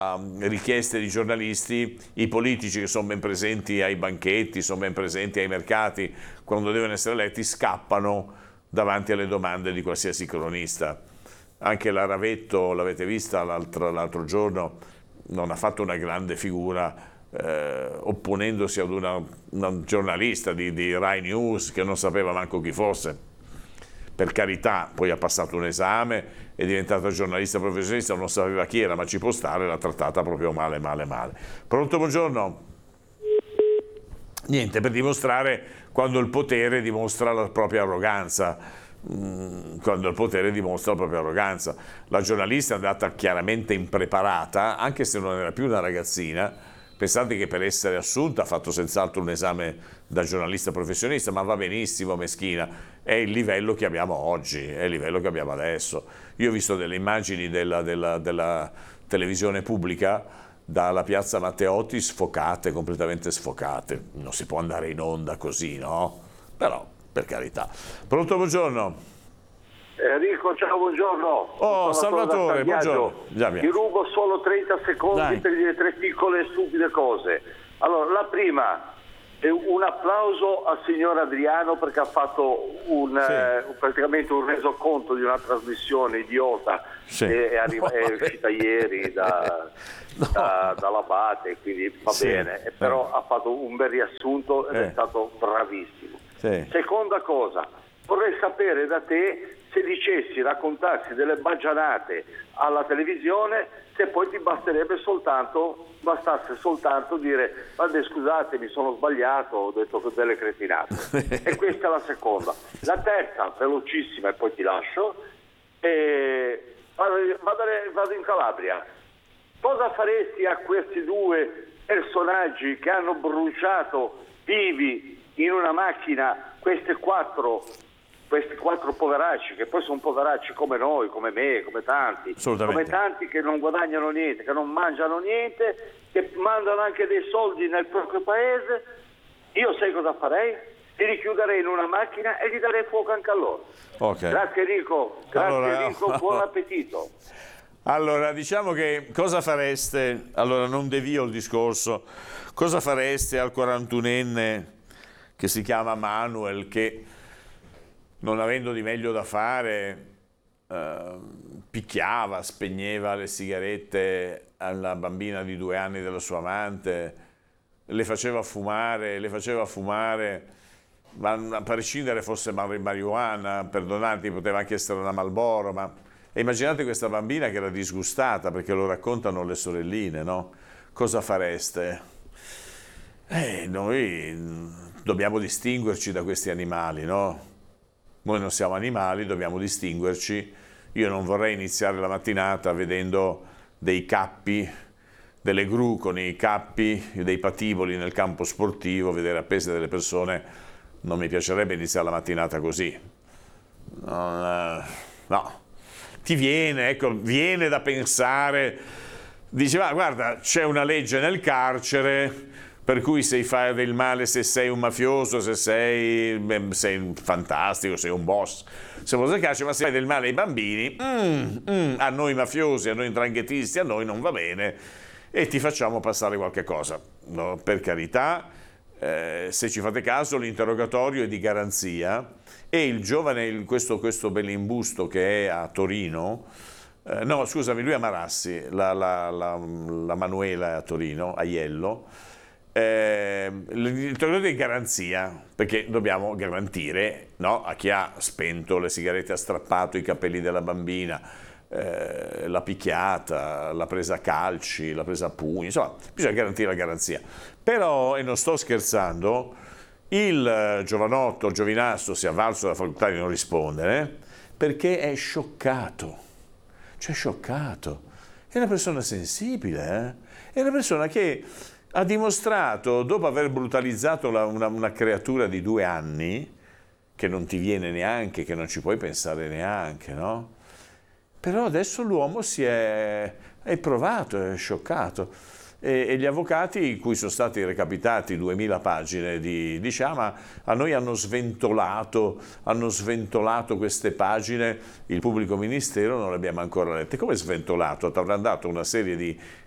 richieste di giornalisti, i politici che sono ben presenti ai banchetti, sono ben presenti ai mercati, quando devono essere eletti scappano davanti alle domande di qualsiasi cronista. Anche la Ravetto, l'avete vista l'altro giorno, non ha fatto una grande figura opponendosi ad una giornalista di Rai News che non sapeva manco chi fosse. Per carità, poi ha passato un esame, è diventata giornalista professionista, non sapeva chi era, ma ci può stare, l'ha trattata proprio male. Pronto, buongiorno? Niente, per dimostrare quando il potere dimostra la propria arroganza. La giornalista è andata chiaramente impreparata, anche se non era più una ragazzina. Pensate che per essere assunta ha fatto senz'altro un esame da giornalista professionista, ma va benissimo, meschina. È il livello che abbiamo oggi, è il livello che abbiamo adesso. Io ho visto delle immagini della televisione pubblica dalla piazza Matteotti sfocate, completamente sfocate. Non si può andare in onda così, no? Però, per carità. Pronto, buongiorno. Enrico, ciao, buongiorno. Oh, Salvatore, buongiorno. Ti rubo solo 30 secondi per dire 3 piccole e stupide cose. Allora, la prima, un applauso al signor Adriano perché ha fatto praticamente un resoconto di una trasmissione idiota che è uscita ieri dall'Abate, quindi va bene, però ha fatto un bel riassunto ed è stato bravissimo. Seconda cosa, vorrei sapere da te se raccontassi delle baggianate alla televisione, se poi ti bastasse soltanto dire vabbè, scusate, mi sono sbagliato, ho detto delle cretinate. E questa è la seconda. La terza, velocissima, e poi ti lascio, vado in Calabria. Cosa faresti a questi 2 personaggi che hanno bruciato vivi in una macchina questi quattro poveracci, che poi sono poveracci come noi, come me, come tanti che non guadagnano niente, che non mangiano niente, che mandano anche dei soldi nel proprio paese? Io sai cosa farei? Li richiuderei in una macchina e gli darei fuoco anche a loro. Grazie Enrico, buon appetito. Allora, diciamo che cosa fareste, allora non devio il discorso, cosa fareste al 41enne che si chiama Manuel, che non avendo di meglio da fare picchiava, spegneva le sigarette alla bambina di 2 anni della sua amante, le faceva fumare, ma a prescindere fosse marijuana, perdonate, poteva anche essere una Marlboro, ma immaginate questa bambina che era disgustata, perché lo raccontano le sorelline, no? Cosa fareste? Noi dobbiamo distinguerci da questi animali, no? Noi non siamo animali, dobbiamo distinguerci. Io non vorrei iniziare la mattinata vedendo dei cappi, delle gru con i cappi, dei patiboli nel campo sportivo, vedere appese delle persone. Non mi piacerebbe iniziare la mattinata così. No. Ti viene da pensare, dice, ma guarda, c'è una legge nel carcere per cui se fai del male, se sei un mafioso, se sei un fantastico, sei un boss, se vuoi carcere, ma se fai del male ai bambini, a noi mafiosi, a noi 'ndranghettisti, a noi non va bene e ti facciamo passare qualche cosa. No, per carità, se ci fate caso, l'interrogatorio è di garanzia e il giovane, questo Bellimbusto che è a Torino, no scusami, lui è a Marassi, la Manuela è a Torino, a Iello. L'interrogatorio è di garanzia perché dobbiamo garantire, no, a chi ha spento le sigarette, ha strappato i capelli della bambina, l'ha picchiata, l'ha presa a calci, l'ha presa a pugni, insomma bisogna garantire la garanzia. Però, e non sto scherzando, il giovanotto, il giovinastro si è avvalso della facoltà di non rispondere perché è scioccato, cioè scioccato, è una persona sensibile, è una persona che ha dimostrato, dopo aver brutalizzato una creatura di 2 anni, che non ti viene neanche, che non ci puoi pensare neanche, no? Però adesso l'uomo è provato, è scioccato. E gli avvocati, cui sono stati recapitati 2000 pagine diciamo, a noi hanno sventolato queste pagine, il pubblico ministero non le abbiamo ancora lette. Come sventolato? Avranno dato una serie